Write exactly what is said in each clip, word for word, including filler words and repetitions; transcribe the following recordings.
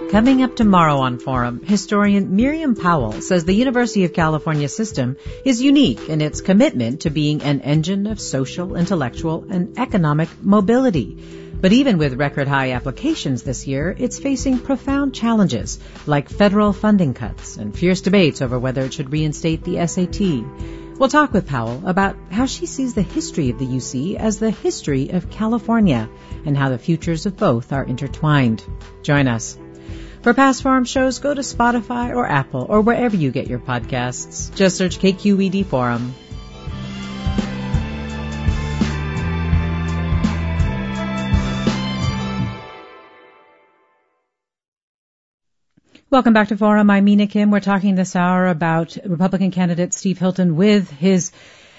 Coming up tomorrow on Forum, historian Miriam Powell says the University of California system is unique in its commitment to being an engine of social, intellectual, and economic mobility. But even with record-high applications this year, it's facing profound challenges like federal funding cuts and fierce debates over whether it should reinstate the S A T. We'll talk with Powell about how she sees the history of the U C as the history of California and how the futures of both are intertwined. Join us. For past Forum shows, go to Spotify or Apple or wherever you get your podcasts. Just search K Q E D Forum. Welcome back to Forum. I'm Mina Kim. We're talking this hour about Republican candidate Steve Hilton with his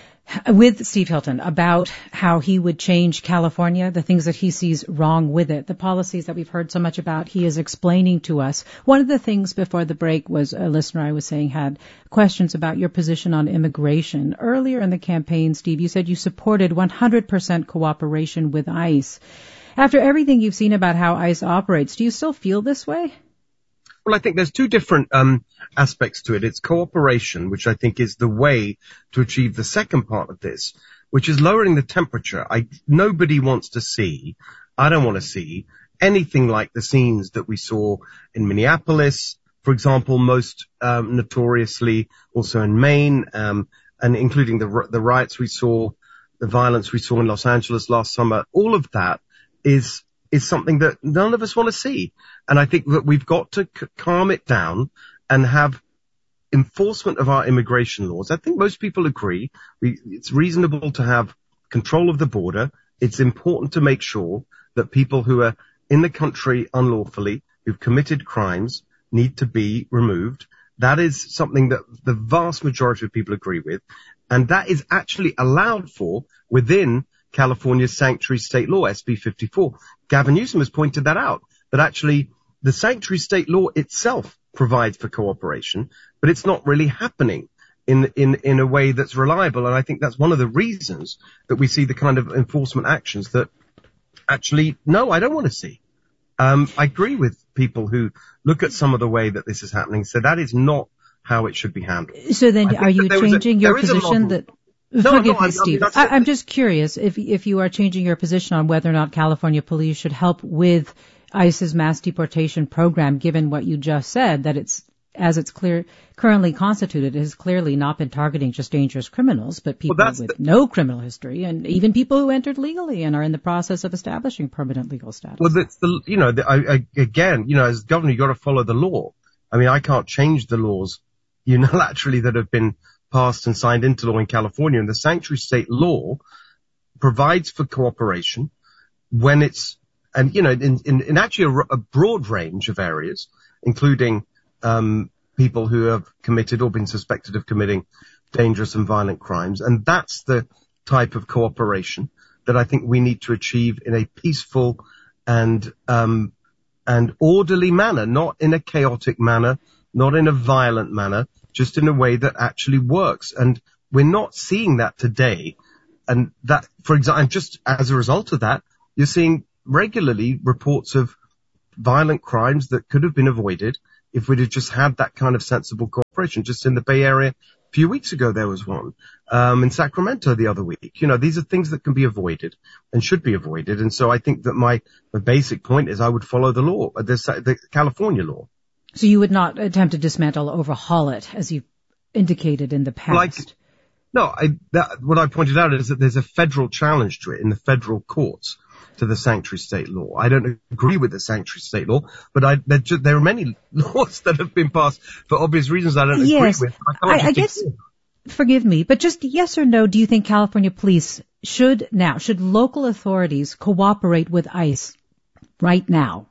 with Steve Hilton about how he would change California, the things that he sees wrong with it, the policies that we've heard so much about. He is explaining to us. One of the things before the break was a listener I was saying had questions about your position on immigration. Earlier in the campaign, Steve, you said you supported one hundred percent cooperation with ICE. After everything you've seen about how ICE operates, do you still feel this way? Well, I think there's two different um, aspects to it. It's cooperation, which I think is the way to achieve the second part of this, which is lowering the temperature. I, nobody wants to see, I don't want to see, anything like the scenes that we saw in Minneapolis, for example, most um, notoriously also in Maine, um, and including the, the riots we saw, the violence we saw in Los Angeles last summer. All of that is is something that none of us want to see. And I think that we've got to c- calm it down and have enforcement of our immigration laws. I think most people agree we, it's reasonable to have control of the border. It's important to make sure that people who are in the country unlawfully, who've committed crimes, need to be removed. That is something that the vast majority of people agree with. And that is actually allowed for within California's sanctuary state law, S B fifty-four. Gavin Newsom has pointed that out, that actually the sanctuary state law itself provides for cooperation, but it's not really happening in, in, in a way that's reliable. And I think that's one of the reasons that we see the kind of enforcement actions that actually, no, I don't want to see. Um, I agree with people who look at some of the way that this is happening. So that is not how it should be handled. So then are you changing a, your position that... No, Forgive no, me, I, Steve. I mean, I, I'm just curious if if you are changing your position on whether or not California police should help with ICE's mass deportation program, given what you just said, that it's, as it's clear, currently constituted, it has clearly not been targeting just dangerous criminals, but people well, with the, no criminal history, and even people who entered legally and are in the process of establishing permanent legal status. Well, that's the, you know, the, I, I, again, you know, as governor, you've got to follow the law. I mean, I can't change the laws unilaterally that have been passed and signed into law in California, and the sanctuary state law provides for cooperation when it's, and you know, in, in, in actually a, a broad range of areas, including um, people who have committed or been suspected of committing dangerous and violent crimes, and that's the type of cooperation that I think we need to achieve in a peaceful and um, and orderly manner, not in a chaotic manner, not in a violent manner, just in a way that actually works. And we're not seeing that today. And that, for example, and just as a result of that, you're seeing regularly reports of violent crimes that could have been avoided if we'd have just had that kind of sensible cooperation. Just in the Bay Area, a few weeks ago, there was one. Um, in Sacramento the other week. You know, these are things that can be avoided and should be avoided. And so I think that my, my basic point is I would follow the law, the, the California law. So you would not attempt to dismantle or overhaul it, as you indicated in the past? Like, no, I, that, what I pointed out is that there's a federal challenge to it in the federal courts to the sanctuary state law. I don't agree with the sanctuary state law, but I, there, there are many laws that have been passed for obvious reasons I don't yes, agree with. I, I, I guess, forgive me, but just yes or no, do you think California police should now, should local authorities cooperate with ICE right now?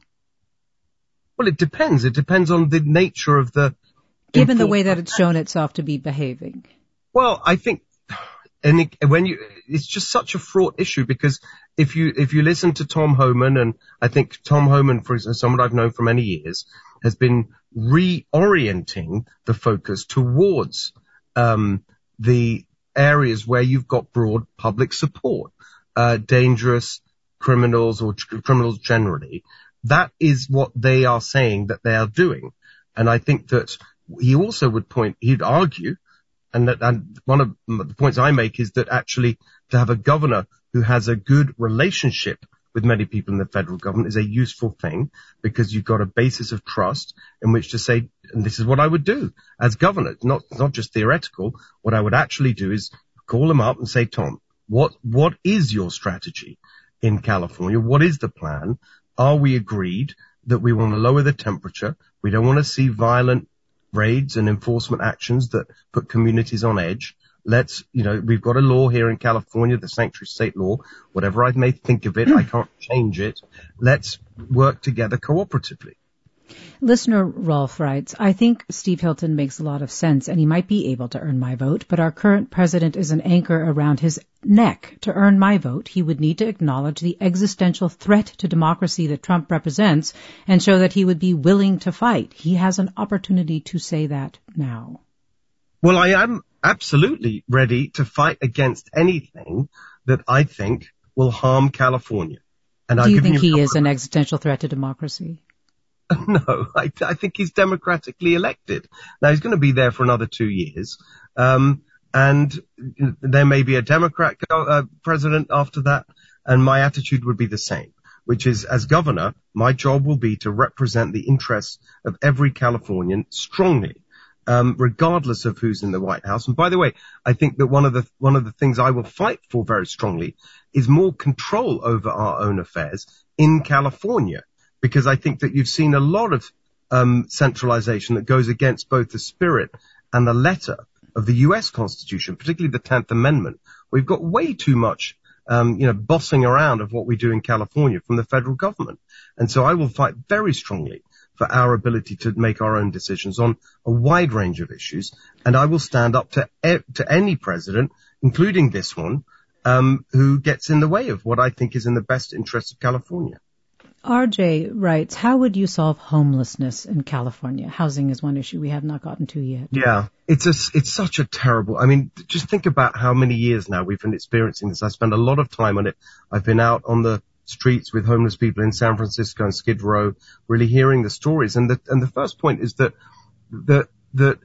Well, it depends. It depends on the nature of the... Given the way that it's shown itself to be behaving. Well, I think, and it, when you, it's just such a fraught issue because if you, if you listen to Tom Homan, and I think Tom Homan, for example, someone I've known for many years, has been reorienting the focus towards, um, the areas where you've got broad public support, uh, dangerous criminals or tr- criminals generally, That is what they are saying that they are doing. And I think that he also would point, he'd argue, and that, and one of the points I make is that actually to have a governor who has a good relationship with many people in the federal government is a useful thing, because you've got a basis of trust in which to say, and this is what I would do as governor, not, not just theoretical. What I would actually do is call him up and say, Tom, what, what is your strategy in California? What is the plan? Are we agreed that we want to lower the temperature? We don't want to see violent raids and enforcement actions that put communities on edge. Let's, you know, we've got a law here in California, the sanctuary state law. Whatever I may think of it, I can't change it. Let's work together cooperatively. Listener Rolf writes, I think Steve Hilton makes a lot of sense and he might be able to earn my vote, but our current president is an anchor around his neck. To earn my vote, he would need to acknowledge the existential threat to democracy that Trump represents and show that he would be willing to fight. He has an opportunity to say that now. Well, I am absolutely ready to fight against anything that I think will harm California. And Do you think he is an existential threat to democracy? No, I, I think he's democratically elected. Now, he's going to be there for another two years. Um, and there may be a Democrat uh, president after that. And my attitude would be the same, which is, as governor, my job will be to represent the interests of every Californian strongly, um, regardless of who's in the White House. And by the way, I think that one of the, one of the things I will fight for very strongly is more control over our own affairs in California. Because I think that you've seen a lot of um, centralization that goes against both the spirit and the letter of the U S Constitution, particularly the tenth Amendment. We've got way too much, um, you know, bossing around of what we do in California from the federal government. And so I will fight very strongly for our ability to make our own decisions on a wide range of issues. And I will stand up to e- to any president, including this one, um, who gets in the way of what I think is in the best interest of California. R J writes, how would you solve homelessness in California? Housing is one issue we have not gotten to yet. Yeah, it's a, it's such a terrible, I mean, just think about how many years now we've been experiencing this. I spend a lot of time on it. I've been out on the streets with homeless people in San Francisco and Skid Row, really hearing the stories. And the, and the first point is that, that, that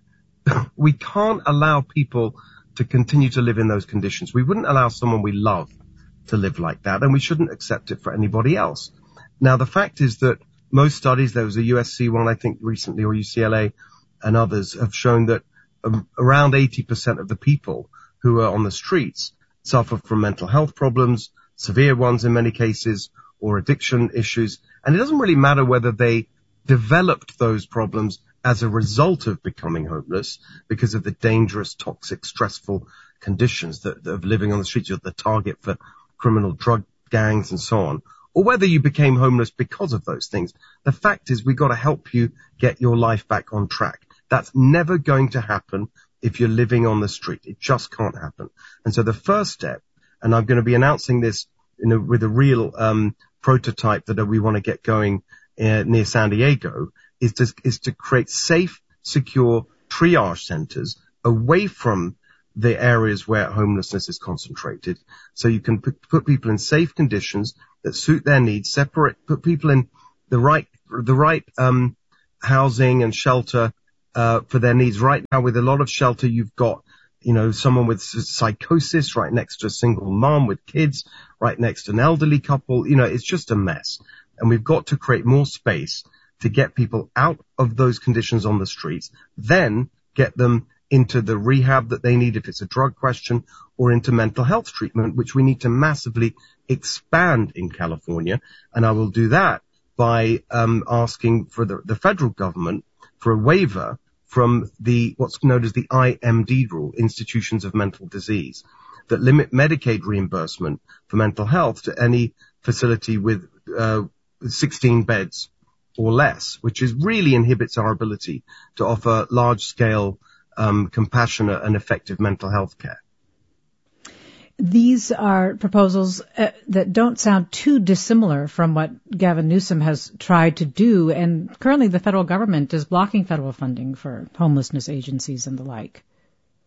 we can't allow people to continue to live in those conditions. We wouldn't allow someone we love to live like that, and we shouldn't accept it for anybody else. Now, the fact is that most studies, there was a U S C one, I think, recently, or U C L A and others, have shown that um, around eighty percent of the people who are on the streets suffer from mental health problems, severe ones in many cases, or addiction issues. And it doesn't really matter whether they developed those problems as a result of becoming homeless because of the dangerous, toxic, stressful conditions that, that of living on the streets. You're the target for criminal drug gangs and so on. Or whether you became homeless because of those things. The fact is we've got to help you get your life back on track. That's never going to happen if you're living on the street. It just can't happen. And so the first step, and I'm going to be announcing this in a, with a real um, prototype that we want to get going uh, near San Diego, is to, is to create safe, secure triage centers away from the areas where homelessness is concentrated. So you can put, put people in safe conditions that suit their needs, separate, put people in the right, the right, um, housing and shelter, uh, for their needs. Right now, with a lot of shelter, you've got, you know, someone with psychosis right next to a single mom with kids, right next to an elderly couple. You know, it's just a mess. And we've got to create more space to get people out of those conditions on the streets, then get them into the rehab that they need if it's a drug question, or into mental health treatment, which we need to massively expand in California. And I will do that by um asking for the, the federal government for a waiver from the what's known as the I M D rule, Institutions of Mental Disease, that limit Medicaid reimbursement for mental health to any facility with uh sixteen beds or less, which is really inhibits our ability to offer large-scale Um, compassionate and effective mental health care. These are proposals uh, that don't sound too dissimilar from what Gavin Newsom has tried to do, and currently the federal government is blocking federal funding for homelessness agencies and the like.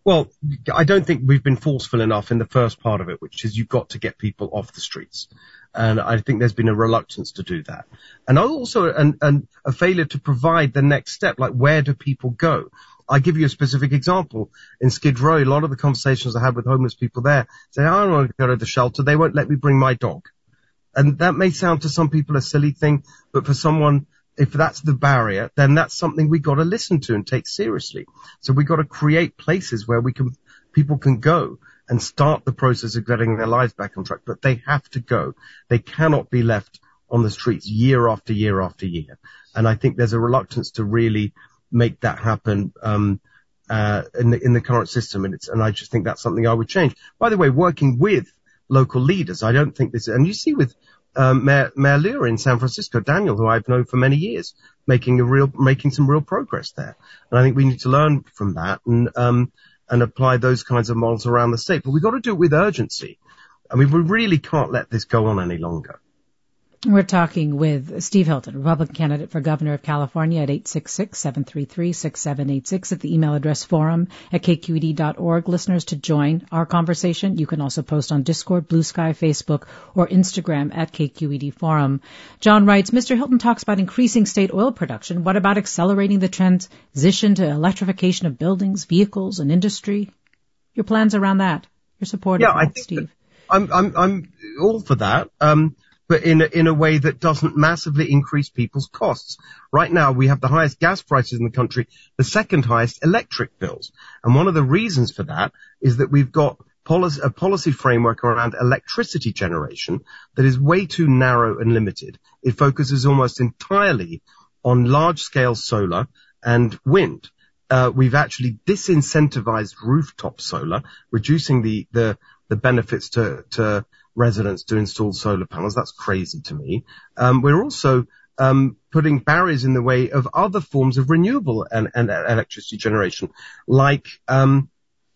Well, I don't think we've been forceful enough in the first part of it, which is you've got to get people off the streets. And I think there's been a reluctance to do that. And also an, an, a failure to provide the next step, like where do people go? I give you a specific example. In Skid Row, a lot of the conversations I had with homeless people there say, I don't want to go to the shelter. They won't let me bring my dog. And that may sound to some people a silly thing, but for someone, if that's the barrier, then that's something we got to listen to and take seriously. So we got to create places where we can, people can go and start the process of getting their lives back on track. But they have to go. They cannot be left on the streets year after year after year. And I think there's a reluctance to really make that happen, um, uh, in the, in the current system. And it's, and I just think that's something I would change. By the way, working with local leaders, I don't think this, and you see with, Um, Mayor, Mayor Lear in San Francisco, Daniel, who I've known for many years, making a real, making some real progress there. And I think we need to learn from that and, um, and apply those kinds of models around the state. But we've got to do it with urgency. I mean, we really can't let this go on any longer. We're talking with Steve Hilton, Republican candidate for governor of California at eight six six, seven three three, six seven eight six at the email address forum at k q e d dot org. Listeners, to join our conversation, you can also post on Discord, Blue Sky, Facebook, or Instagram at K Q E D Forum. John writes, Mister Hilton talks about increasing state oil production. What about accelerating the transition to electrification of buildings, vehicles, and industry? Your plans around that? You're supportive, yeah, I that, think Steve? I'm, I'm, I'm all for that. Um, but in a, in a way that doesn't massively increase people's costs. Right now, we have the highest gas prices in the country, the second highest electric bills. And one of the reasons for that is that we've got policy, a policy framework around electricity generation that is way too narrow and limited. It focuses almost entirely on large-scale solar and wind. Uh, we've actually disincentivized rooftop solar, reducing the, the, the benefits to, to residents to install solar panels. That's crazy to me. Um, we're also um, putting barriers in the way of other forms of renewable and, and electricity generation, like um,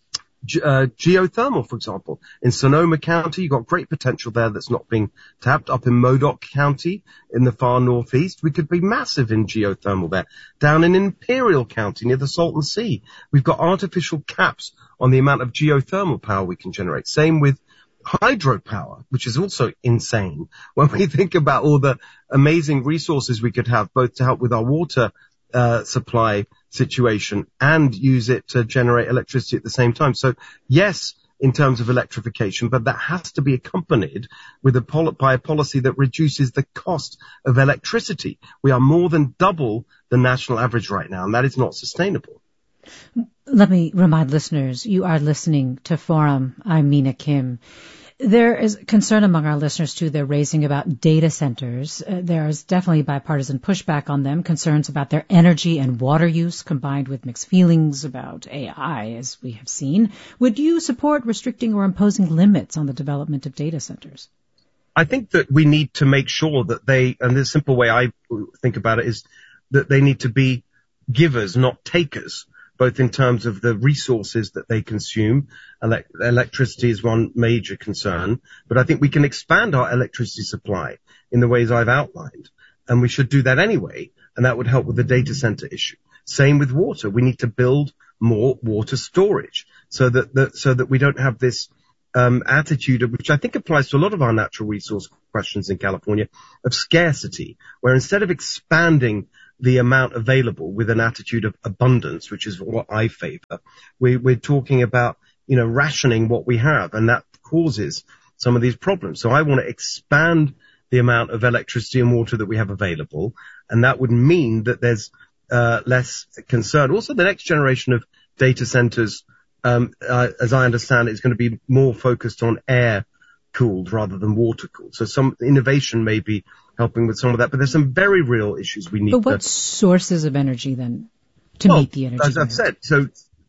ge- uh, geothermal, for example. In Sonoma County, you've got great potential there that's not being tapped. Up in Modoc County, in the far northeast, we could be massive in geothermal there. Down in Imperial County, near the Salton Sea, we've got artificial caps on the amount of geothermal power we can generate. Same with hydropower, which is also insane when we think about all the amazing resources we could have, both to help with our water uh, supply situation and use it to generate electricity at the same time. So yes, in terms of electrification, but that has to be accompanied with a pol- by a policy that reduces the cost of electricity. We are more than double the national average right now, and that is not sustainable. Let me remind listeners, you are listening to Forum. I'm Mina Kim. There is concern among our listeners, too. They're raising about data centers. Uh, there is definitely bipartisan pushback on them, concerns about their energy and water use, combined with mixed feelings about A I, as we have seen. Would you support restricting or imposing limits on the development of data centers? I think that we need to make sure that they, and the simple way I think about it is that they need to be givers, not takers, both in terms of the resources that they consume. Ele- electricity is one major concern, but I think we can expand our electricity supply in the ways I've outlined, and we should do that anyway, and that would help with the data center issue. Same with water. We need to build more water storage so that, that so that we don't have this um, attitude, of, which I think applies to a lot of our natural resource questions in California, of scarcity, where instead of expanding the amount available with an attitude of abundance, which is what I favor, we, we're talking about, you know, rationing what we have, and that causes some of these problems. So I want to expand the amount of electricity and water that we have available, and that would mean that there's uh, less concern. Also, the next generation of data centers, um, uh, as I understand it, is going to be more focused on air cooled rather than water cooled. So some innovation may be helping with some of that, but there's some very real issues we need. But what to, sources of energy then to well, meet the energy? As I've said, so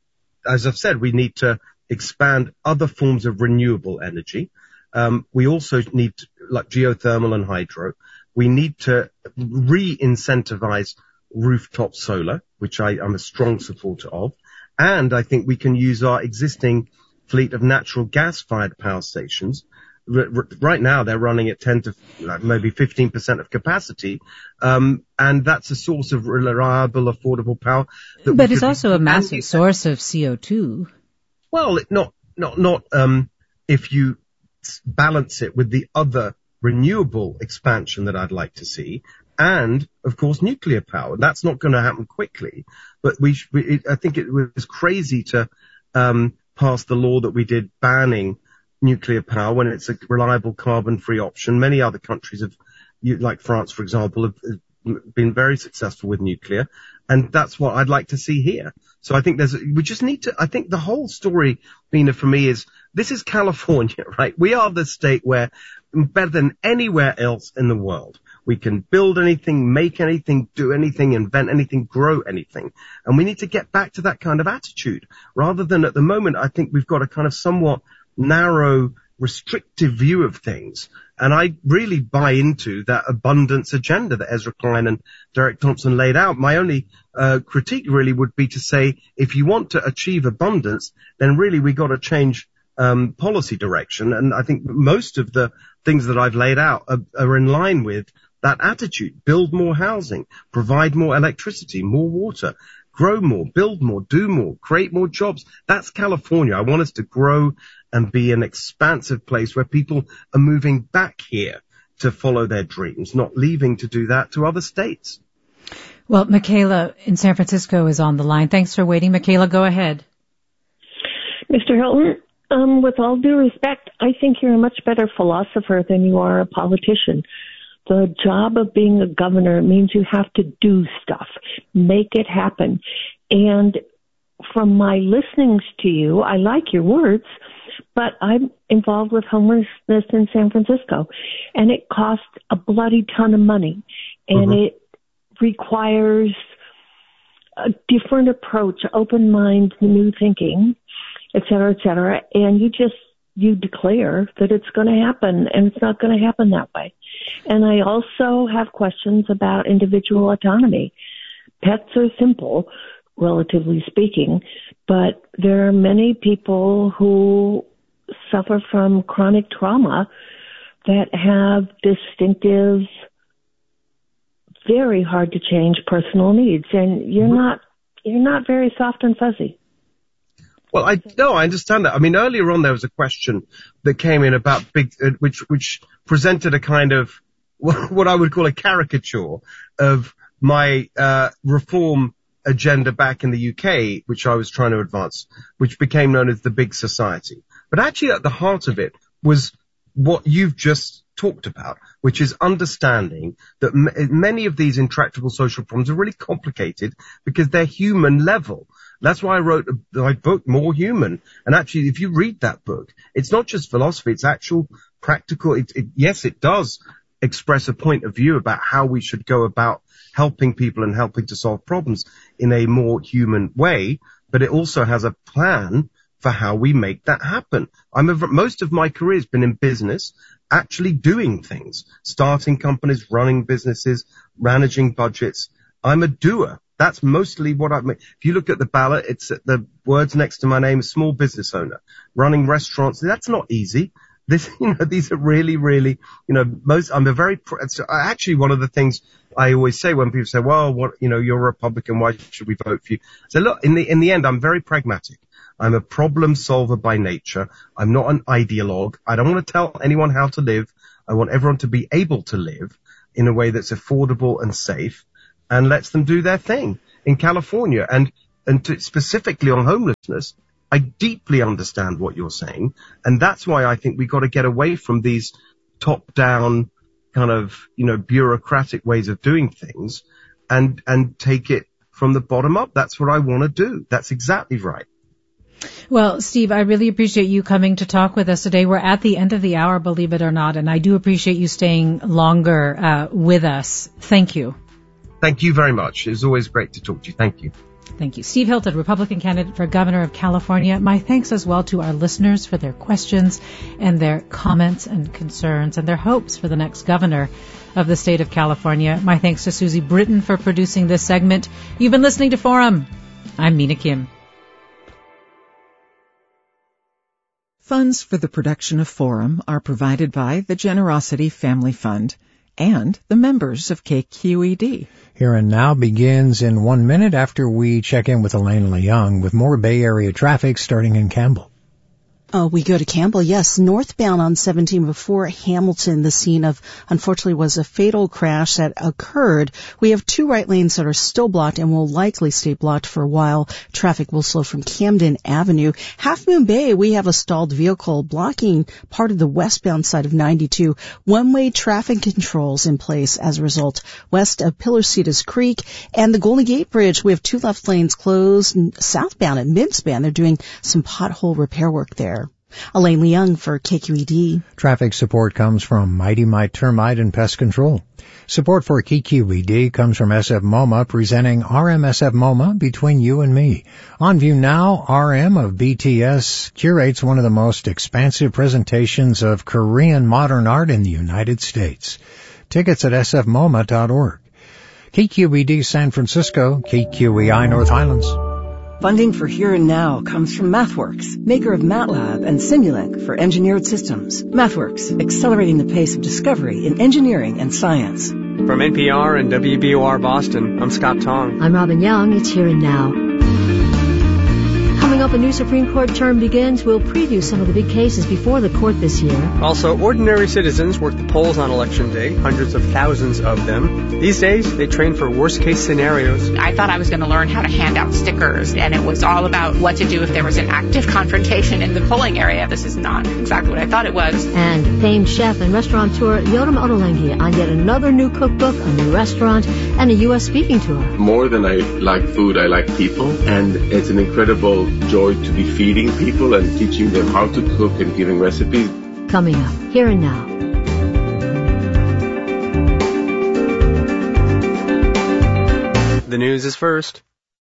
as I've said, we need to expand other forms of renewable energy. Um, we also need to, like geothermal and hydro. We need to re-incentivize rooftop solar, which I am a strong supporter of. And I think we can use our existing fleet of natural gas-fired power stations. Right now, they're running at ten to like maybe fifteen percent of capacity, um, and that's a source of reliable, affordable power. That but it's also a massive source of C O two. Well, it not, not, not, um, if you balance it with the other renewable expansion that I'd like to see, and of course nuclear power. That's not going to happen quickly, but we, sh- we it, I think it was crazy to um, pass the law that we did banning nuclear power when it's a reliable carbon-free option. Many other countries have, like France, for example, have, have been very successful with nuclear, and that's what I'd like to see here. So I think there's, we just need to, I think the whole story, Mina, for me is, this is California, right? We are the state where, better than anywhere else in the world, we can build anything, make anything, do anything, invent anything, grow anything. And we need to get back to that kind of attitude. Rather than at the moment, I think we've got a kind of somewhat narrow, restrictive view of things. And I really buy into that abundance agenda that Ezra Klein and Derek Thompson laid out. My only uh, critique really would be to say, if you want to achieve abundance, then really we got to change um, policy direction. And I think most of the things that I've laid out are, are in line with that attitude. Build more housing, provide more electricity, more water, grow more, build more, do more, create more jobs. That's California. I want us to grow and be an expansive place where people are moving back here to follow their dreams, not leaving to do that to other states. Well, Michaela in San Francisco is on the line. Thanks for waiting. Michaela, go ahead. Mister Hilton, um, with all due respect, I think you're a much better philosopher than you are a politician. The job of being a governor means you have to do stuff, make it happen. And from my listenings to you, I like your words, but I'm involved with homelessness in San Francisco, and it costs a bloody ton of money, and mm-hmm. it requires a different approach, open mind, new thinking, et cetera, et cetera, and you just, you declare that it's going to happen, and it's not going to happen that way. And I also have questions about individual autonomy. Pets are simple, relatively speaking, but there are many people who suffer from chronic trauma that have distinctive, very hard to change personal needs, and you're not you're not very soft and fuzzy. Well, I no, I understand that. I mean, earlier on there was a question that came in about big, uh, which which presented a kind of what I would call a caricature of my uh reform agenda back in the U K, which I was trying to advance, which became known as the Big Society. But actually, at the heart of it was what you've just talked about, which is understanding that m- many of these intractable social problems are really complicated because they're human level. That's why I wrote my book, More Human. And actually, if you read that book, it's not just philosophy, it's actual practical. It, it, yes, it does express a point of view about how we should go about helping people and helping to solve problems in a more human way, but it also has a plan for how we make that happen. I'm a, most of my career has been in business, actually doing things, starting companies, running businesses, managing budgets. I'm a doer. That's mostly what I mean. If you look at the ballot, it's the words next to my name, small business owner, running restaurants. That's not easy. This, you know, these are really, really, you know, most, I'm a very, so actually one of the things I always say when people say, well, what, you know, you're a Republican, why should we vote for you? So look, in the, in the end, I'm very pragmatic. I'm a problem solver by nature. I'm not an ideologue. I don't want to tell anyone how to live. I want everyone to be able to live in a way that's affordable and safe and lets them do their thing in California. And, and to, specifically on homelessness, I deeply understand what you're saying. And that's why I think we got to get away from these top down kind of, you know, bureaucratic ways of doing things and, and take it from the bottom up. That's what I want to do. That's exactly right. Well, Steve, I really appreciate you coming to talk with us today. We're at the end of the hour, believe it or not, and I do appreciate you staying longer uh, with us. Thank you. Thank you very much. It's always great to talk to you. Thank you. Thank you. Steve Hilton, Republican candidate for governor of California. My thanks as well to our listeners for their questions and their comments and concerns and their hopes for the next governor of the state of California. My thanks to Susie Britton for producing this segment. You've been listening to Forum. I'm Mina Kim. Funds for the production of Forum are provided by the Generosity Family Fund and the members of K Q E D. Here and Now begins in one minute after we check in with Elaine Leung with more Bay Area traffic starting in Campbell. Uh, we go to Campbell, yes, northbound on seventeen before Hamilton. The scene of, unfortunately, was a fatal crash that occurred. We have two right lanes that are still blocked and will likely stay blocked for a while. Traffic will slow from Camden Avenue. Half Moon Bay, we have a stalled vehicle blocking part of the westbound side of ninety-two. One-way traffic controls in place as a result. West of Pillars Creek and the Golden Gate Bridge, we have two left lanes closed. Southbound at Midspan, they're doing some pothole repair work there. Elaine Leung for K Q E D. Traffic support comes from Mighty Mite Termite and Pest Control. Support for K Q E D comes from S F MoMA, presenting R M S F MoMA Between You and Me. On view now, R M of B T S curates one of the most expansive presentations of Korean modern art in the United States. Tickets at s f moma dot org. K Q E D San Francisco, K Q E I North Highlands. Funding for Here and Now comes from MathWorks, maker of MATLAB and Simulink for engineered systems. MathWorks, accelerating the pace of discovery in engineering and science. From N P R and W B O R Boston, I'm Scott Tong. I'm Robin Young. It's Here and Now. Coming up, a new Supreme Court term begins. We'll preview some of the big cases before the court this year. Also, ordinary citizens work the polls on Election Day, hundreds of thousands of them. These days, they train for worst-case scenarios. I thought I was going to learn how to hand out stickers, and it was all about what to do if there was an active confrontation in the polling area. This is not exactly what I thought it was. And famed chef and restaurateur Yoram Ottolenghi on yet another new cookbook, a new restaurant, and a U S speaking tour. More than I like food, I like people, and it's an incredible joy to be feeding people and teaching them how to cook and giving recipes. Coming up, Here and Now. The news is first.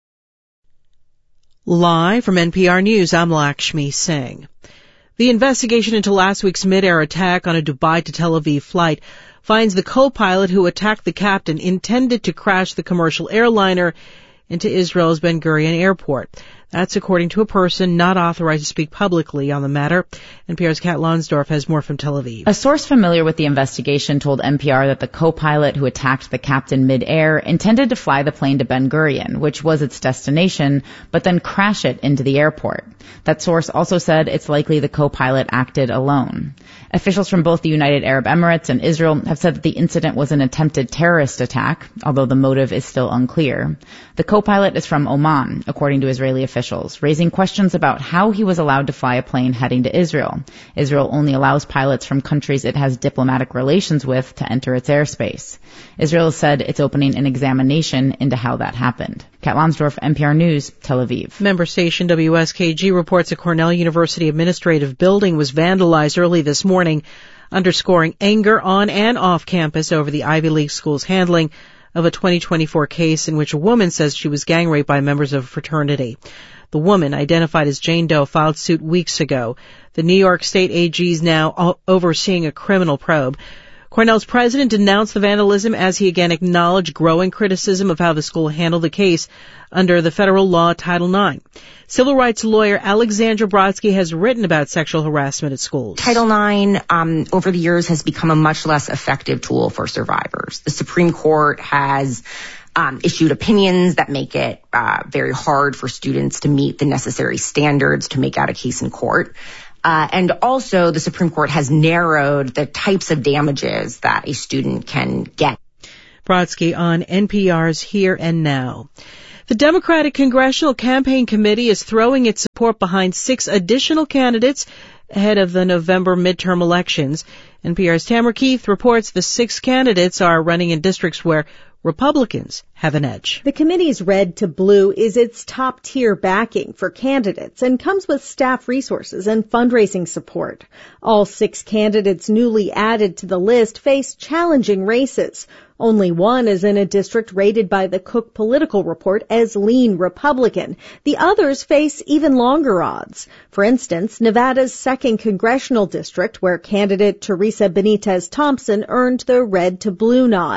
Live from N P R News, I'm Lakshmi Singh. The investigation into last week's mid-air attack on a Dubai to Tel Aviv flight finds the co-pilot who attacked the captain intended to crash the commercial airliner into Israel's Ben Gurion airport. That's according to a person not authorized to speak publicly on the matter. N P R's Kat Lonsdorf has more from Tel Aviv. A source familiar with the investigation told N P R that the co-pilot who attacked the captain mid-air intended to fly the plane to Ben Gurion, which was its destination, but then crash it into the airport. That source also said it's likely the co-pilot acted alone. Officials from both the United Arab Emirates and Israel have said that the incident was an attempted terrorist attack, although the motive is still unclear. The co-pilot is from Oman, according to Israeli officials, raising questions about how he was allowed to fly a plane heading to Israel. Israel only allows pilots from countries it has diplomatic relations with to enter its airspace. Israel said it's opening an examination into how that happened. Kat Lonsdorf, N P R News, Tel Aviv. Member station W S K G reports a Cornell University administrative building was vandalized early this morning, underscoring anger on and off campus over the Ivy League school's handling of a twenty twenty-four case in which a woman says she was gang raped by members of a fraternity. The woman, identified as Jane Doe, filed suit weeks ago. The New York State A G is now overseeing a criminal probe. Cornell's president denounced the vandalism as he again acknowledged growing criticism of how the school handled the case under the federal law Title nine. Civil rights lawyer Alexandra Brodsky has written about sexual harassment at schools. Title nine, um, over the years, has become a much less effective tool for survivors. The Supreme Court has um, issued opinions that make it uh, very hard for students to meet the necessary standards to make out a case in court. Uh, and also, the Supreme Court has narrowed the types of damages that a student can get. Brodsky on N P R's Here and Now. The Democratic Congressional Campaign Committee is throwing its support behind six additional candidates ahead of the November midterm elections. N P R's Tamara Keith reports the six candidates are running in districts where Republicans have an edge. The committee's Red to Blue is its top-tier backing for candidates and comes with staff resources and fundraising support. All six candidates newly added to the list face challenging races. Only one is in a district rated by the Cook Political Report as lean Republican. The others face even longer odds. For instance, Nevada's second congressional district, where candidate Teresa Benitez Thompson earned the Red to Blue nod.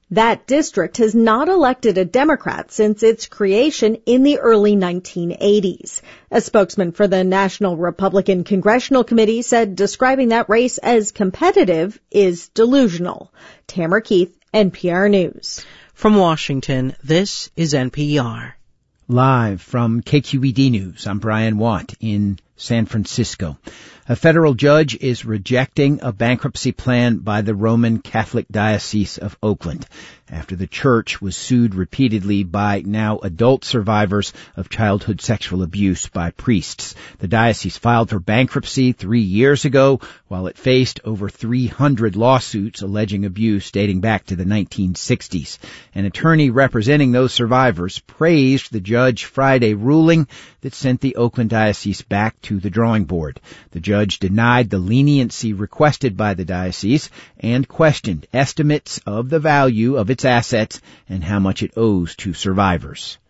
That district has not elected a Democrat since its creation in the early nineteen eighties. A spokesman for the National Republican Congressional Committee said describing that race as competitive is delusional. Tamara Keith, N P R News. From Washington, this is N P R. Live from K Q E D News, I'm Brian Watt in San Francisco. A federal judge is rejecting a bankruptcy plan by the Roman Catholic Diocese of Oakland after the church was sued repeatedly by now adult survivors of childhood sexual abuse by priests. The diocese filed for bankruptcy three years ago while it faced over three hundred lawsuits alleging abuse dating back to the nineteen sixties. An attorney representing those survivors praised the judge Friday ruling that sent the Oakland Diocese back to the drawing board. The judge denied the leniency requested by the diocese and questioned estimates of the value of its assets and how much it owes to survivors.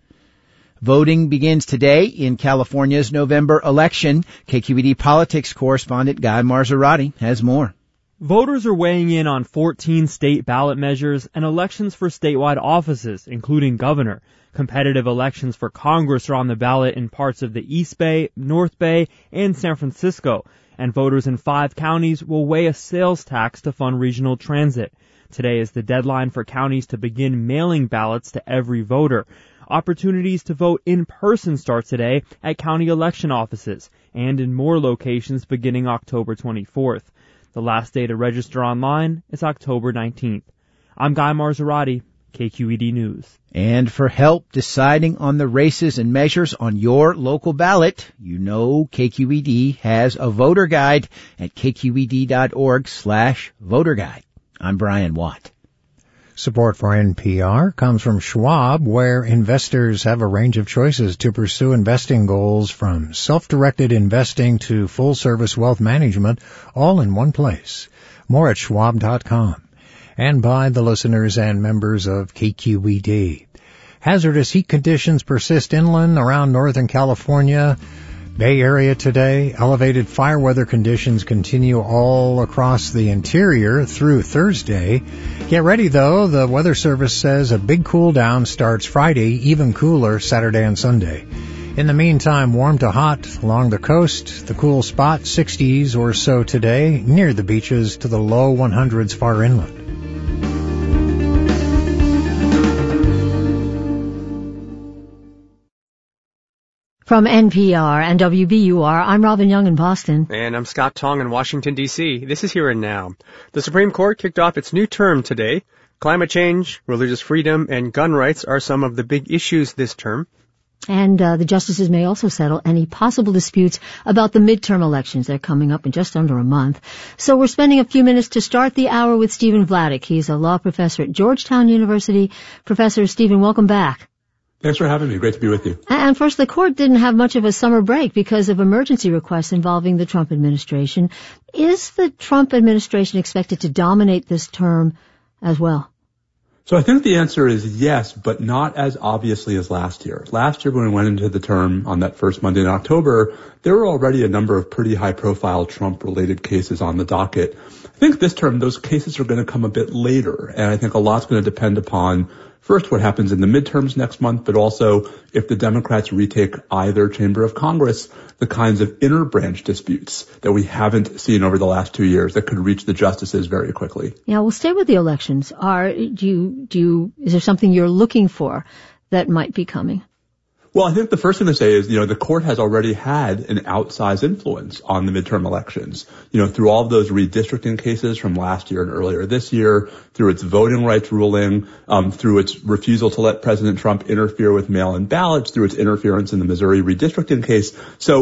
Voting begins today in California's November election. K Q E D politics correspondent Guy Marzorati has more. Voters are weighing in on fourteen state ballot measures and elections for statewide offices, including governor. Competitive elections for Congress are on the ballot in parts of the East Bay, North Bay, and San Francisco, and voters in five counties will weigh a sales tax to fund regional transit. Today is the deadline for counties to begin mailing ballots to every voter. Opportunities to vote in person start today at county election offices and in more locations beginning October twenty-fourth. The last day to register online is October nineteenth. I'm Guy Marzorati, K Q E D News. And for help deciding on the races and measures on your local ballot, you know K Q E D has a voter guide at kqed.org slash voter guide. I'm Brian Watt. Support for N P R comes from Schwab, where investors have a range of choices to pursue investing goals, from self-directed investing to full-service wealth management, all in one place. More at schwab dot com. And by the listeners and members of K Q E D. Hazardous heat conditions persist inland around Northern California, Bay Area today. Elevated fire weather conditions continue all across the interior through Thursday. Get ready, though. The Weather Service says a big cool down starts Friday, even cooler Saturday and Sunday. In the meantime, warm to hot along the coast. The cool spot, sixties or so today, near the beaches, to the low hundreds far inland. From N P R and W B U R, I'm Robin Young in Boston. And I'm Scott Tong in Washington, D C This is Here and Now. The Supreme Court kicked off its new term today. Climate change, religious freedom, and gun rights are some of the big issues this term. And uh, the justices may also settle any possible disputes about the midterm elections. They're coming up in just under a month. So we're spending a few minutes to start the hour with Stephen Vladeck. He's a law professor at Georgetown University. Professor Stephen, welcome back. Thanks for having me. Great to be with you. And first, the court didn't have much of a summer break because of emergency requests involving the Trump administration. Is the Trump administration expected to dominate this term as well? So I think the answer is yes, but not as obviously as last year. Last year when we went into the term on that first Monday in October, there were already a number of pretty high-profile Trump-related cases on the docket. I think this term, those cases are going to come a bit later, and I think a lot's going to depend upon first, what happens in the midterms next month, but also if the Democrats retake either chamber of Congress, the kinds of inter-branch disputes that we haven't seen over the last two years that could reach the justices very quickly. Yeah, we'll stay with the elections. Are do you, do you, is there something you're looking for that might be coming? Well, I think the first thing to say is, you know, the court has already had an outsized influence on the midterm elections. You know, through all of those redistricting cases from last year and earlier this year, through its voting rights ruling, um, through its refusal to let President Trump interfere with mail-in ballots, through its interference in the Missouri redistricting case. So